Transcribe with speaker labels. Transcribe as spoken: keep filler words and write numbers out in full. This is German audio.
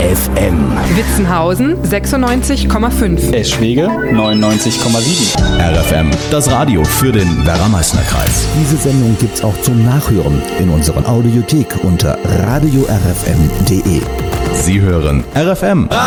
Speaker 1: F M.
Speaker 2: Witzenhausen sechsundneunzig Komma fünf.
Speaker 3: Eschwege neunundneunzig Komma sieben.
Speaker 1: R F M, das Radio für den Werra-Meißner-Kreis.
Speaker 4: Diese Sendung gibt's auch zum Nachhören in unserer Audiothek unter radio r f m punkt d e.
Speaker 1: Sie hören R F M.